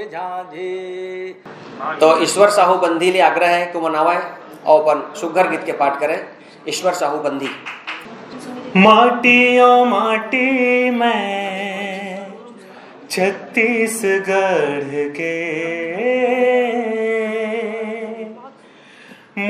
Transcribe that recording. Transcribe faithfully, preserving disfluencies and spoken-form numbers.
तो ईश्वर साहू बंधी ले आग्रह है कि मनावाए और अपन सुघर गीत के पाठ करें। ईश्वर साहू बंधी। माटियों माटी में छत्तीसगढ़ के